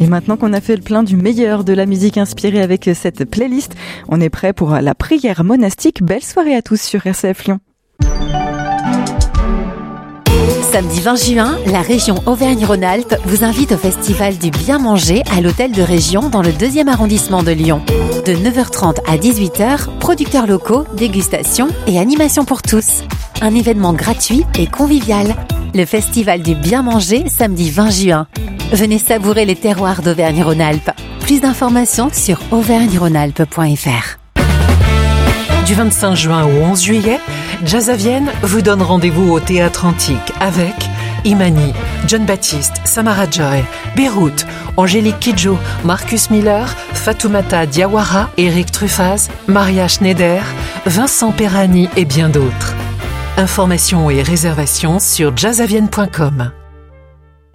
Et maintenant qu'on a fait le plein du meilleur de la musique inspirée avec cette playlist, on est prêt pour la prière monastique. Belle soirée à tous sur RCF Lyon. Samedi 20 juin, la région Auvergne-Rhône-Alpes vous invite au Festival du Bien Manger à l'Hôtel de Région dans le 2e arrondissement de Lyon. De 9h30 à 18h, producteurs locaux, dégustation et animation pour tous. Un événement gratuit et convivial. Le Festival du Bien Manger, samedi 20 juin. Venez savourer les terroirs d'Auvergne-Rhône-Alpes. Plus d'informations sur auvergne-rhône-alpes.fr. Du 25 juin au 11 juillet, Jazz à Vienne vous donne rendez-vous au Théâtre Antique avec Imani, John Baptiste, Samara Joy, Beyrouth, Angélique Kidjo, Marcus Miller, Fatoumata Diawara, Eric Truffaz, Maria Schneider, Vincent Perani et bien d'autres. Informations et réservations sur jazzavienne.com.